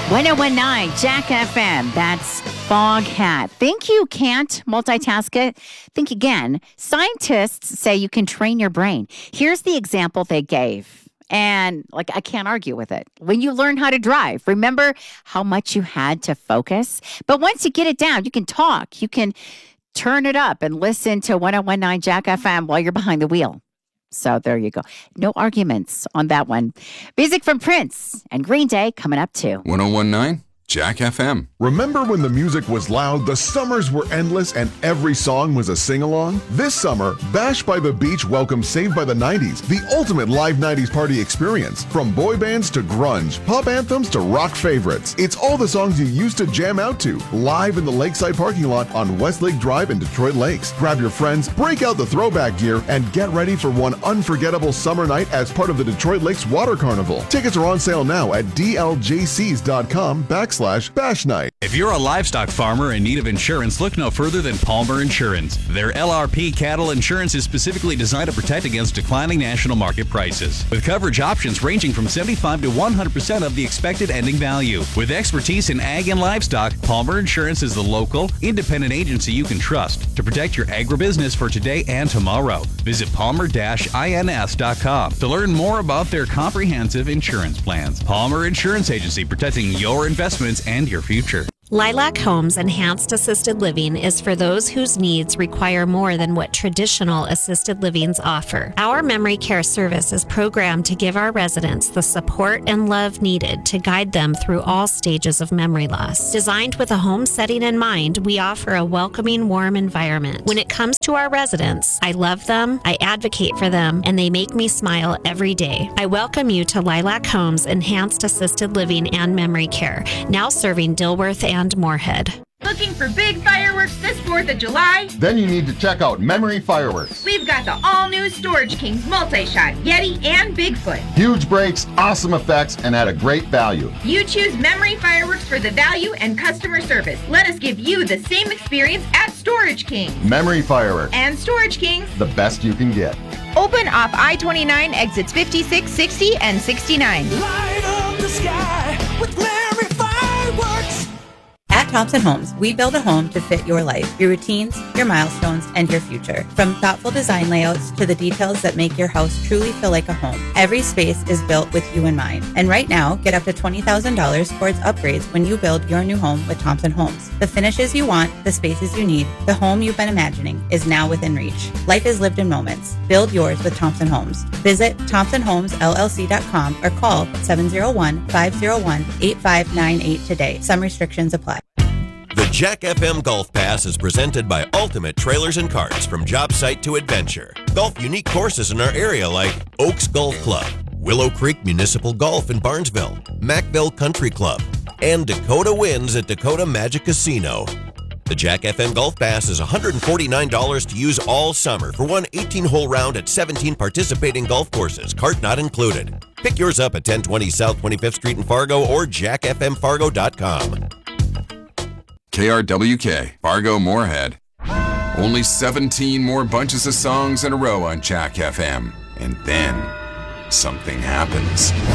1019 Jack FM. That's Foghat. Think you can't multitask it? Think again. Scientists say you can train your brain. Here's the example they gave. And I can't argue with it. When you learn how to drive, remember how much you had to focus? But once you get it down, you can talk. You can turn it up and listen to 1019 Jack FM while you're behind the wheel. So there you go. No arguments on that one. Music from Prince and Green Day coming up too. 1019 Jack FM. Remember when the music was loud, the summers were endless, and every song was a sing-along? This summer, Bash by the Beach welcomes Saved by the 90s, the ultimate live 90s party experience. From boy bands to grunge, pop anthems to rock favorites. It's all the songs you used to jam out to, live in the Lakeside parking lot on Westlake Drive in Detroit Lakes. Grab your friends, break out the throwback gear, and get ready for one unforgettable summer night as part of the Detroit Lakes Water Carnival. Tickets are on sale now at dljcs.com/Bash Night. If you're a livestock farmer in need of insurance, look no further than Palmer Insurance. Their LRP cattle insurance is specifically designed to protect against declining national market prices, with coverage options ranging from 75 to 100% of the expected ending value. With expertise in ag and livestock, Palmer Insurance is the local, independent agency you can trust to protect your agribusiness for today and tomorrow. Visit palmer-ins.com to learn more about their comprehensive insurance plans. Palmer Insurance Agency, protecting your investments and your future. Lilac Homes Enhanced Assisted Living is for those whose needs require more than what traditional assisted livings offer. Our memory care service is programmed to give our residents the support and love needed to guide them through all stages of memory loss. Designed with a home setting in mind, we offer a welcoming, warm environment. When it comes to our residents, I love them, I advocate for them, and they make me smile every day. I welcome you to Lilac Homes Enhanced Assisted Living and Memory Care, now serving Dilworth and Moorhead. Looking for big fireworks this 4th of July? Then you need to check out Memory Fireworks. We've got the all-new Storage Kings multi-shot, Yeti, and Bigfoot. Huge breaks, awesome effects, and at a great value. You choose Memory Fireworks for the value and customer service. Let us give you the same experience at Storage Kings. Memory Fireworks. And Storage Kings. The best you can get. Open off I-29, exits 56, 60, and 69. Light up the sky with Memory Fireworks. At Thompson Homes, we build a home to fit your life, your routines, your milestones, and your future. From thoughtful design layouts to the details that make your house truly feel like a home, every space is built with you in mind. And right now, get up to $20,000 towards upgrades when you build your new home with Thompson Homes. The finishes you want, the spaces you need, the home you've been imagining is now within reach. Life is lived in moments. Build yours with Thompson Homes. Visit ThompsonHomesLLC.com or call 701-501-8598 today. Some restrictions apply. The Jack FM Golf Pass is presented by Ultimate Trailers and Carts. From job site to adventure. Golf unique courses in our area like Oaks Golf Club, Willow Creek Municipal Golf in Barnesville, Mackville Country Club, and Dakota Winds at Dakota Magic Casino. The Jack FM Golf Pass is $149 to use all summer for one 18-hole round at 17 participating golf courses, cart not included. Pick yours up at 1020 South 25th Street in Fargo or jackfmfargo.com. KRWK, Fargo Moorhead. Only 17 more bunches of songs in a row on Jack FM. And then something happens.